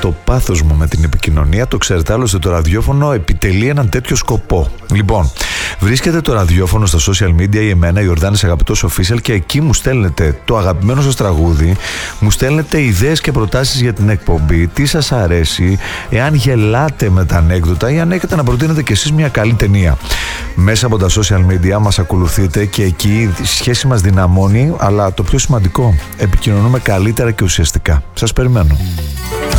το πάθος μου με την επικοινωνία. Το ξέρετε, άλλωστε το ραδιόφωνο επιτελεί έναν τέτοιο σκοπό. Λοιπόν, βρίσκεται το ραδιόφωνο στα social media ή εμένα, Ιορδάνης Αγαπητός Official, και εκεί μου στέλνετε το αγαπημένο σας τραγούδι, μου στέλνετε ιδέες και προτάσεις για την εκπομπή, τι σας αρέσει, εάν γελάτε με τα ανέκδοτα ή αν έχετε να προτείνετε κι εσείς μια καλή ταινία. Μέσα από τα social media μας ακολουθείτε και εκεί η σχέση μας δυναμώνει, αλλά το πιο σημαντικό, επικοινωνούμε καλύτερα και ουσιαστικά. Σας περιμένω.